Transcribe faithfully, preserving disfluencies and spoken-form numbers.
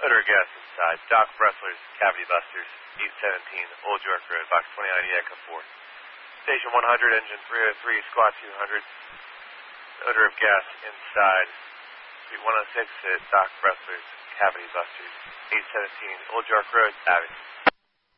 Odor of gas inside. Doc Bressler's Cavity Busters, East seventeen, Old York Road, box twenty-nine, Echo four. Station one hundred, engine three oh three, squad two hundred. Odor of gas inside. Suite one oh six at Doc Bressler's Cavity Busters, East seventeen, Old York Road, Abbey.